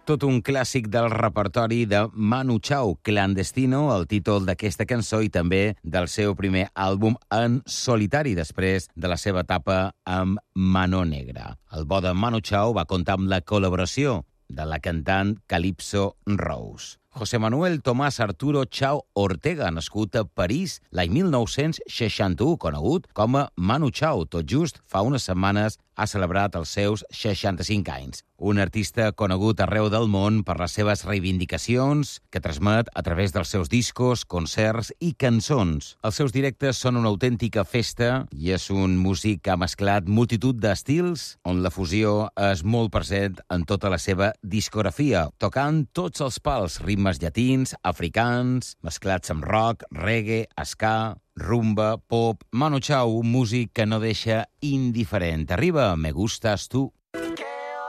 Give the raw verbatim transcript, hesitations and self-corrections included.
Tot un clàssic del repertori de Manu Chao, Clandestino, el títol d'aquesta cançó i també del seu primer àlbum en solitari després de la seva etapa amb Mano Negra. El bo de Manu Chao va comptar amb la col·laboració de la cantant Calypso Rose. José Manuel Tomás Arturo Chao Ortega, nascut a París l'any mil nou-cents seixanta-u, conegut com a Manu Chao. Tot just fa unes setmanes ha celebrat els seus seixanta-cinc anys. Un artista conegut arreu del món per les seves reivindicacions, que transmet a través dels seus discos, concerts i cançons. Els seus directes són una autèntica festa i és un músic que ha mesclat multitud d'estils, on la fusió és molt present en tota la seva discografia, tocant tots els pals, ritmes llatins, africans, mesclats amb rock, reggae, ska, rumba, pop. Manu Chao, un músic que no deixa indiferent. Arriba, Me Gustas Tu.